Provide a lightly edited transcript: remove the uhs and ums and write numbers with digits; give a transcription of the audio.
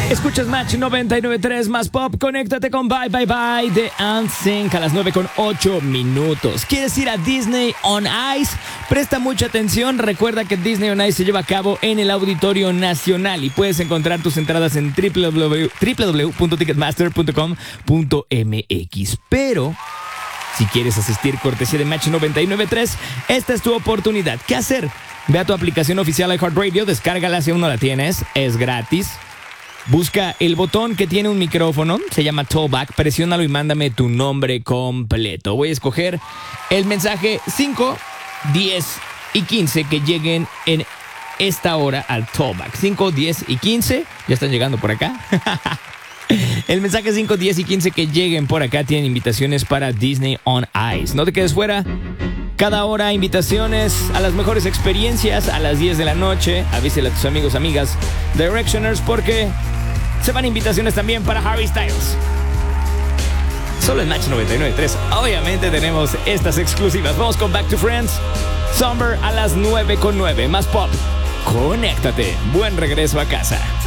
Escuchas Match 99.3 más pop. Conéctate con Bye Bye Bye de NSYNC a las 9:08. ¿Quieres ir a Disney on Ice? Presta mucha atención. Recuerda que Disney on Ice se lleva a cabo en el Auditorio Nacional y puedes encontrar tus entradas en www.ticketmaster.com.mx. Pero si quieres asistir cortesía de Match 99.3, esta es tu oportunidad. ¿Qué hacer? Ve a tu aplicación oficial iHeartRadio, descárgala si aún no la tienes, es gratis. Busca el botón que tiene un micrófono, se llama Tollback, presiónalo y mándame tu nombre completo. Voy a escoger el mensaje 5, 10 y 15 que lleguen en esta hora al Tollback. 5, 10 y 15, ¿ya están llegando por acá? El mensaje 5, 10 y 15 que lleguen por acá tienen invitaciones para Disney on Ice. No te quedes fuera. Cada hora invitaciones a las mejores experiencias a las 10 de la noche. Avísale a tus amigos, amigas Directioners, porque se van invitaciones también para Harry Styles. Solo en Match 99.3 obviamente tenemos estas exclusivas. Vamos con Back to Friends, Somber a las 9:09. Más pop. Conéctate. Buen regreso a casa.